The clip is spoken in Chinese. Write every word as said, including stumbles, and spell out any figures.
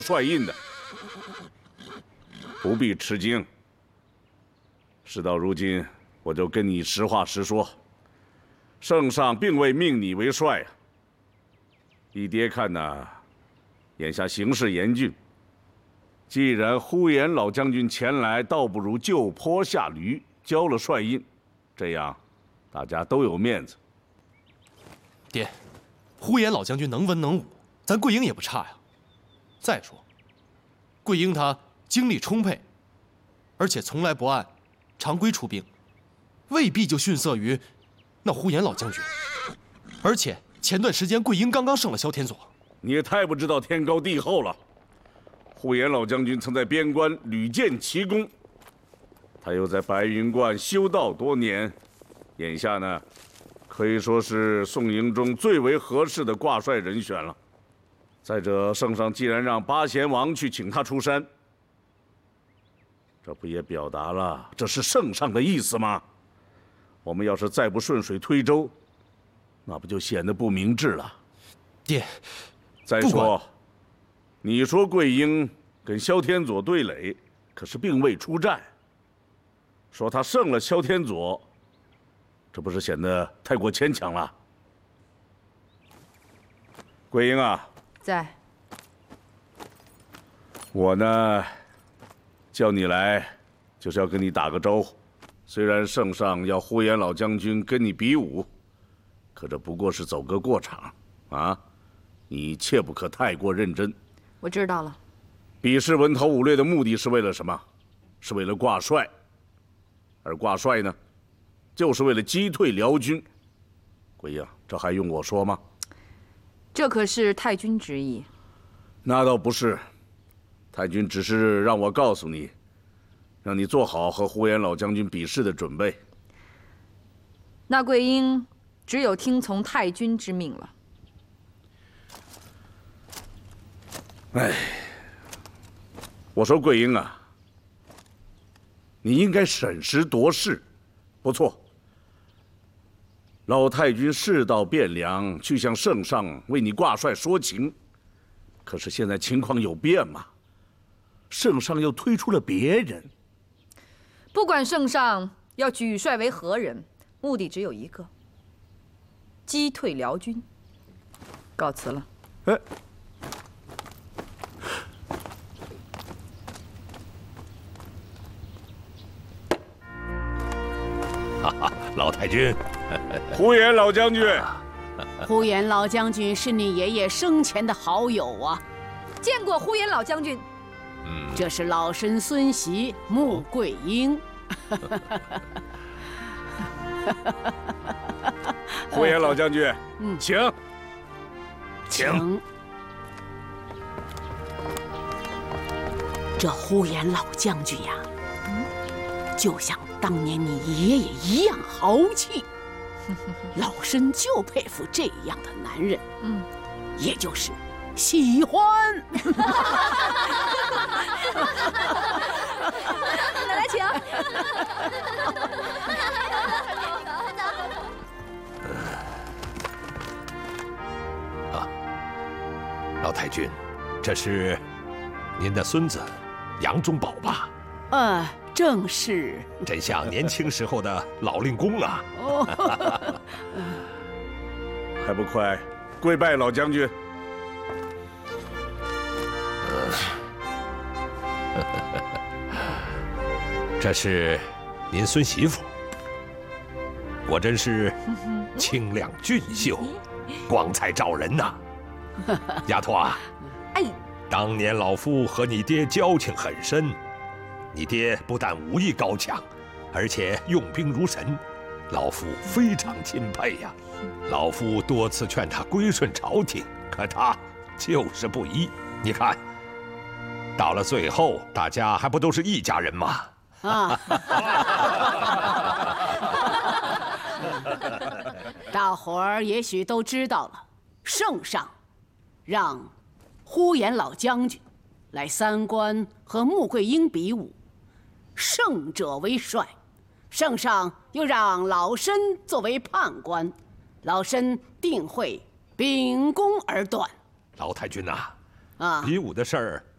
帅印的，不必吃惊。事到如今，我就跟你实话实说，圣上并未命你为帅啊。依爹看呐，眼下形势严峻，既然呼延老将军前来，倒不如就坡下驴，交了帅印，这样大家都有面子。 爹，呼延老将军能文能武，咱桂英也不差呀。再说，桂英她精力充沛，而且从来不按常规出兵，未必就逊色于那呼延老将军。而且前段时间桂英刚刚胜了萧天佐。 你也太不知道天高地厚了。呼延老将军曾在边关屡建奇功，他又在白云观修道多年，眼下呢，可以说是宋营中最为合适的挂帅人选了。再者，圣上既然让八贤王去请他出山，这不也表达了这是圣上的意思吗？我们要是再不顺水推舟，那不就显得不明智了？ 爹， 再说，你说桂英跟萧天佐对垒，可是并未出战。说他胜了萧天佐，这不是显得太过牵强了？桂英啊， 在。 我呢，叫你来，就是要跟你打个招呼。虽然圣上要呼延老将军跟你比武，可这不过是走个过场啊！你切不可太过认真。 我知道了。 比试文韬武略的目的是为了什么？是为了挂帅。而挂帅呢，就是为了击退辽军。桂英，这还用我说吗？ 这可是太君之意。 那倒不是，太君只是让我告诉你，让你做好和呼延老将军比试的准备。 那桂英只有听从太君之命了。 哎，我说桂英啊，你应该审时度势。不错，老太君世道变凉，去向圣上为你挂帅说情。可是现在情况有变嘛，圣上又推出了别人。 不管圣上要举帅为何人，目的只有一个：击退辽军。告辞了。 哎。 哈哈，老太君， 呼延老将军， 呼延老将军是你爷爷生前的好友啊， 见过呼延老将军。 嗯，这是老身孙媳穆桂英。 呼延老将军，嗯，请， 请。这呼延老将军呀，嗯，就像当年你爷爷一样豪气，老身就佩服这样的男人。嗯，也就是喜欢。 来，请。 啊，老太君，这是您的孙子杨忠宝吧？ 呃。正是， 真像年轻时候的老令公啊！ 哦，还不快跪拜老将军！ 这是您孙媳妇，果真是清亮俊秀，光彩照人呐！丫头啊，哎，当年老夫和你爹交情很深。你爹不但武艺高强，而且用兵如神，老夫非常钦佩呀。老夫多次劝他归顺朝廷，可他就是不依。你看，到了最后，大家还不都是一家人吗？啊！ 大伙儿也许都知道了，圣上让呼延老将军来三关和穆桂英比武。胜者为帅，圣上又让老身作为判官，老身定会秉公而断。 老太君呐， 啊， 比武的事儿